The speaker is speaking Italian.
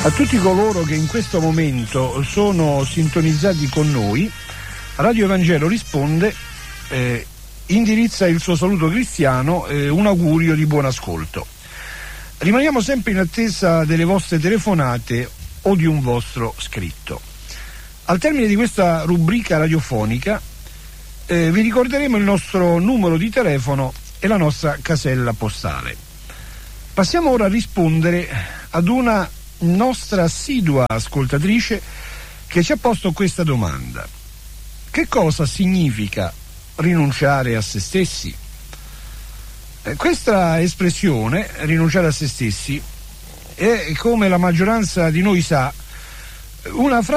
A tutti coloro che in questo momento sono sintonizzati con noi, Radio Evangelo risponde, indirizza il suo saluto cristiano, un augurio di buon ascolto. Rimaniamo sempre in attesa delle vostre telefonate o di un vostro scritto. Al termine di questa rubrica radiofonica vi ricorderemo il nostro numero di telefono e la nostra casella postale. Passiamo ora a rispondere ad una nostra assidua ascoltatrice che ci ha posto questa domanda: che cosa significa rinunciare a se stessi? Questa espressione, rinunciare a se stessi, è, come la maggioranza di noi sa, una frase